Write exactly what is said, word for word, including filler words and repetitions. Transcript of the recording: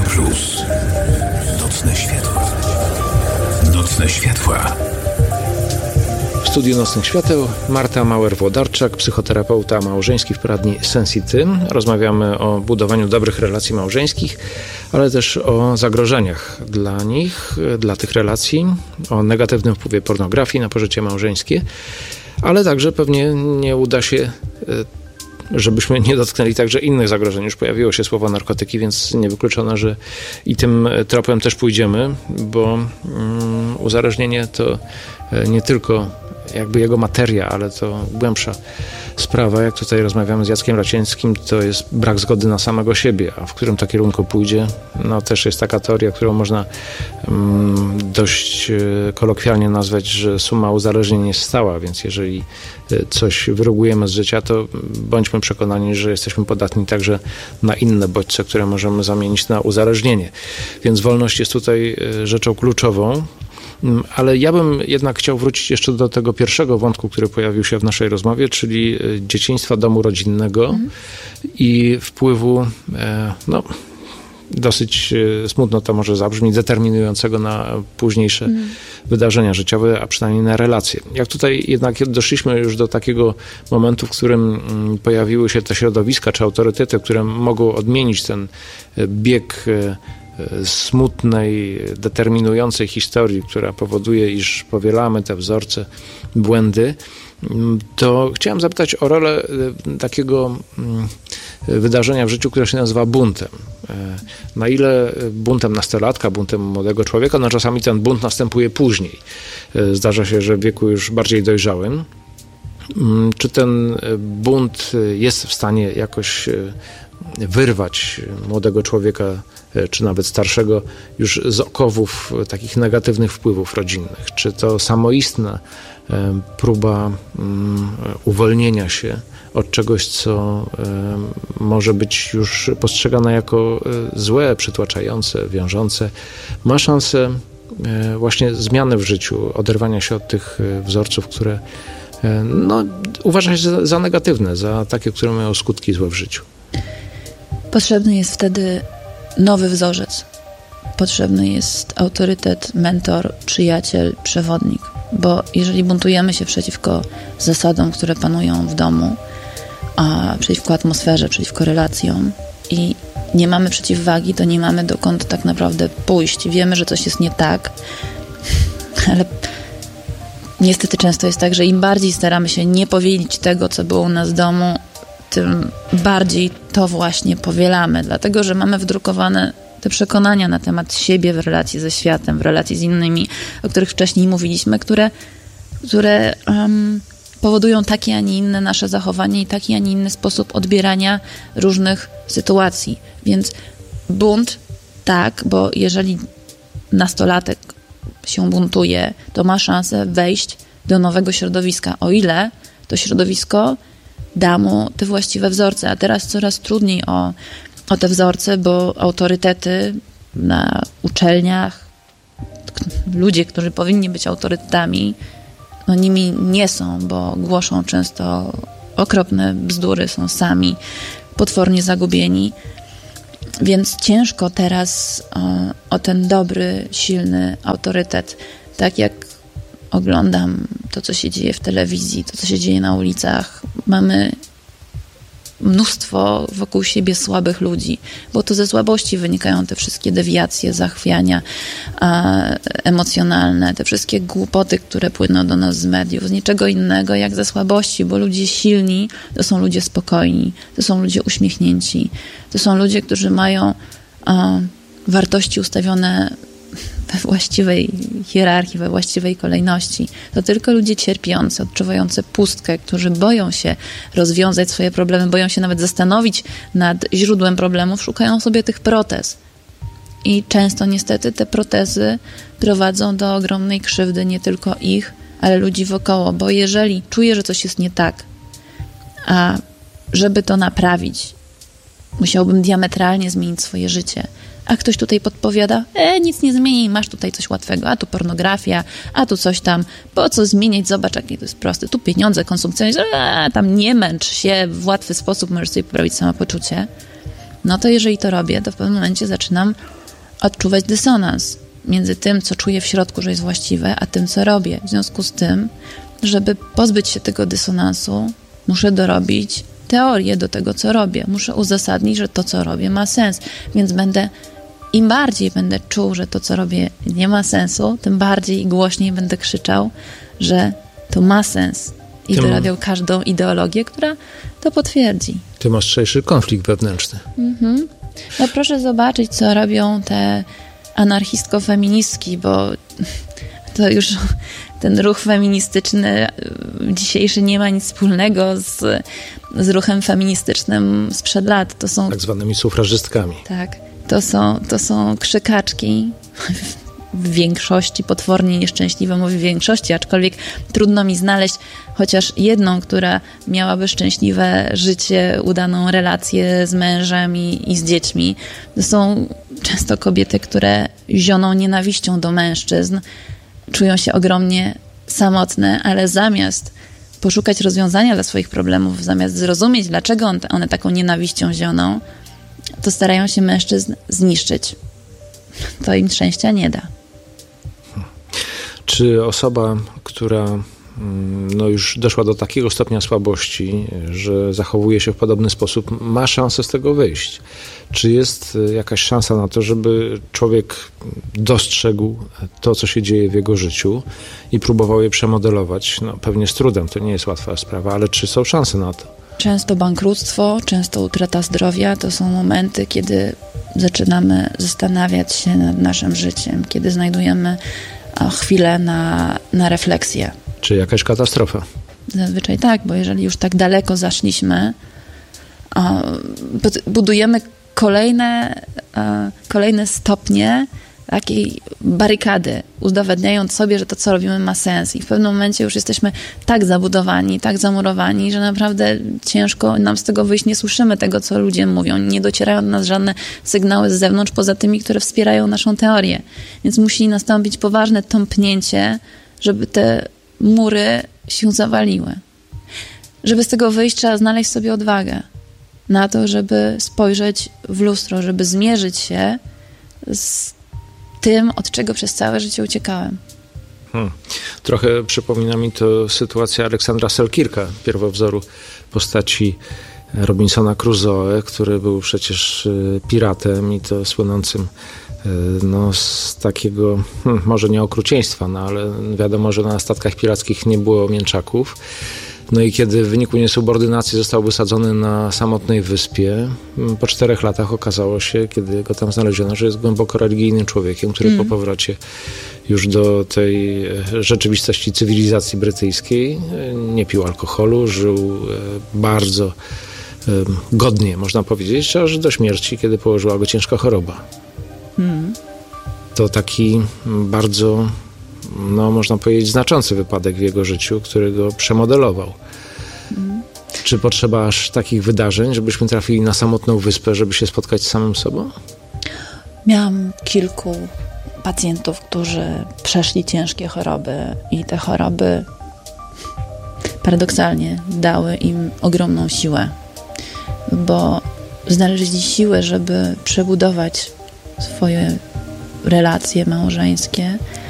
Plus. Nocne światła. Nocne światła. W studiu Nocnych Świateł Marta Mauer-Włodarczak, psychoterapeuta małżeński w poradni Sensity. Rozmawiamy o budowaniu dobrych relacji małżeńskich, ale też o zagrożeniach dla nich, dla tych relacji, o negatywnym wpływie pornografii na pożycie małżeńskie, ale także pewnie nie uda się, żebyśmy nie dotknęli także innych zagrożeń. Już pojawiło się słowo narkotyki, więc niewykluczone, że i tym tropem też pójdziemy, bo um, uzależnienie to nie tylko jakby jego materia, ale to głębsza sprawa. Jak tutaj rozmawiamy z Jackiem Racińskim, to jest brak zgody na samego siebie, a w którym to kierunku pójdzie, no też jest taka teoria, którą można um, dość e, kolokwialnie nazwać, że suma uzależnień jest stała, więc jeżeli e, coś wyrugujemy z życia, to bądźmy przekonani, że jesteśmy podatni także na inne bodźce, które możemy zamienić na uzależnienie. Więc wolność jest tutaj e, rzeczą kluczową. Ale ja bym jednak chciał wrócić jeszcze do tego pierwszego wątku, który pojawił się w naszej rozmowie, czyli dzieciństwa, domu rodzinnego mm. i wpływu, no dosyć smutno to może zabrzmi, determinującego na późniejsze mm. wydarzenia życiowe, a przynajmniej na relacje. Jak tutaj jednak doszliśmy już do takiego momentu, w którym pojawiły się te środowiska czy autorytety, które mogą odmienić ten bieg smutnej, determinującej historii, która powoduje, iż powielamy te wzorce, błędy, to chciałem zapytać o rolę takiego wydarzenia w życiu, które się nazywa buntem. Na ile buntem nastolatka, buntem młodego człowieka, no czasami ten bunt następuje później. Zdarza się, że w wieku już bardziej dojrzałym. Czy ten bunt jest w stanie jakoś wyrwać młodego człowieka, czy nawet starszego, już z okowów takich negatywnych wpływów rodzinnych? Czy to samoistna próba uwolnienia się od czegoś, co może być już postrzegane jako złe, przytłaczające, wiążące, ma szansę właśnie zmiany w życiu, oderwania się od tych wzorców, które no, uważa się za, za negatywne, za takie, które mają skutki złe w życiu? Potrzebny jest wtedy nowy wzorzec. Potrzebny jest autorytet, mentor, przyjaciel, przewodnik. Bo jeżeli buntujemy się przeciwko zasadom, które panują w domu, a przeciwko atmosferze, przeciwko relacjom i nie mamy przeciwwagi, to nie mamy dokąd tak naprawdę pójść. Wiemy, że coś jest nie tak, ale niestety często jest tak, że im bardziej staramy się nie powielić tego, co było u nas w domu, tym bardziej to właśnie powielamy, dlatego że mamy wdrukowane te przekonania na temat siebie w relacji ze światem, w relacji z innymi, o których wcześniej mówiliśmy, które, które um, powodują takie, a nie inne nasze zachowanie i taki, a nie inny sposób odbierania różnych sytuacji. Więc bunt tak, bo jeżeli nastolatek się buntuje, to ma szansę wejść do nowego środowiska, o ile to środowisko da mu te właściwe wzorce. A teraz coraz trudniej o, o te wzorce, bo autorytety na uczelniach, ludzie, którzy powinni być autorytetami, no nimi nie są, bo głoszą często okropne bzdury, są sami potwornie zagubieni. Więc ciężko teraz o, o ten dobry, silny autorytet. Tak jak oglądam to, co się dzieje w telewizji, to, co się dzieje na ulicach. Mamy mnóstwo wokół siebie słabych ludzi, bo to ze słabości wynikają te wszystkie dewiacje, zachwiania a, emocjonalne, te wszystkie głupoty, które płyną do nas z mediów, z niczego innego jak ze słabości, bo ludzie silni to są ludzie spokojni, to są ludzie uśmiechnięci, to są ludzie, którzy mają a, wartości ustawione we właściwej hierarchii, we właściwej kolejności. To tylko ludzie cierpiący, odczuwający pustkę, którzy boją się rozwiązać swoje problemy, boją się nawet zastanowić nad źródłem problemów, szukają sobie tych protez. I często niestety te protezy prowadzą do ogromnej krzywdy nie tylko ich, ale ludzi wokoło, bo jeżeli czuję, że coś jest nie tak, a żeby to naprawić, musiałbym diametralnie zmienić swoje życie, a ktoś tutaj podpowiada, e, nic nie zmieni, masz tutaj coś łatwego, a tu pornografia, a tu coś tam, po co zmieniać, zobacz, jakie to jest proste, tu pieniądze, konsumpcjonizm, a tam nie męcz się, w łatwy sposób możesz sobie poprawić samopoczucie. No to jeżeli to robię, to w pewnym momencie zaczynam odczuwać dysonans między tym, co czuję w środku, że jest właściwe, a tym, co robię. W związku z tym, żeby pozbyć się tego dysonansu, muszę dorobić teorię do tego, co robię. Muszę uzasadnić, że to, co robię, ma sens. Więc będę, im bardziej będę czuł, że to, co robię, nie ma sensu, tym bardziej i głośniej będę krzyczał, że to ma sens. I Tym... dorabiał każdą ideologię, która to potwierdzi. Tym ostrzejszy konflikt wewnętrzny. Mhm. No proszę zobaczyć, co robią te anarchistko-feministki, bo to już ten ruch feministyczny dzisiejszy nie ma nic wspólnego z, z ruchem feministycznym sprzed lat. To są tak zwanymi sufrażystkami. Tak, to są, to są krzykaczki, w większości, potwornie nieszczęśliwe mówię w większości, aczkolwiek trudno mi znaleźć chociaż jedną, która miałaby szczęśliwe życie, udaną relację z mężem i, i z dziećmi. To są często kobiety, które zioną nienawiścią do mężczyzn, czują się ogromnie samotne, ale zamiast poszukać rozwiązania dla swoich problemów, zamiast zrozumieć, dlaczego on, one taką nienawiścią zioną, to starają się mężczyzn zniszczyć. To im szczęścia nie da. Czy osoba, która no już doszła do takiego stopnia słabości, że zachowuje się w podobny sposób, ma szansę z tego wyjść? Czy jest jakaś szansa na to, żeby człowiek dostrzegł to, co się dzieje w jego życiu i próbował je przemodelować? No, pewnie z trudem, to nie jest łatwa sprawa, ale czy są szanse na to? Często bankructwo, często utrata zdrowia to są momenty, kiedy zaczynamy zastanawiać się nad naszym życiem, kiedy znajdujemy chwilę na, na refleksję. Czy jakaś katastrofa? Zazwyczaj tak, bo jeżeli już tak daleko zaszliśmy, budujemy kolejne, kolejne stopnie takiej barykady, udowadniając sobie, że to, co robimy, ma sens. I w pewnym momencie już jesteśmy tak zabudowani, tak zamurowani, że naprawdę ciężko nam z tego wyjść. Nie słyszymy tego, co ludzie mówią. Nie docierają do nas żadne sygnały z zewnątrz, poza tymi, które wspierają naszą teorię. Więc musi nastąpić poważne tąpnięcie, żeby te mury się zawaliły. Żeby z tego wyjść, trzeba znaleźć sobie odwagę na to, żeby spojrzeć w lustro, żeby zmierzyć się z tym, od czego przez całe życie uciekałem. Hmm. Trochę przypomina mi to sytuacja Aleksandra Selkirka, pierwowzoru postaci Robinsona Crusoe, który był przecież piratem i to słynącym no, z takiego, hmm, może nie okrucieństwa, no ale wiadomo, że na statkach pirackich nie było mięczaków. No i kiedy w wyniku niesubordynacji został wysadzony na samotnej wyspie, po czterech latach okazało się, kiedy go tam znaleziono, że jest głęboko religijnym człowiekiem, który mm. po powrocie już do tej rzeczywistości cywilizacji brytyjskiej nie pił alkoholu, żył bardzo godnie, można powiedzieć, aż do śmierci, kiedy położyła go ciężka choroba. Mm. To taki bardzo, no można powiedzieć, znaczący wypadek w jego życiu, który go przemodelował. Mm. Czy potrzeba aż takich wydarzeń, żebyśmy trafili na samotną wyspę, żeby się spotkać z samym sobą? Miałam kilku pacjentów, którzy przeszli ciężkie choroby i te choroby paradoksalnie dały im ogromną siłę, bo znaleźli siłę, żeby przebudować swoje relacje małżeńskie,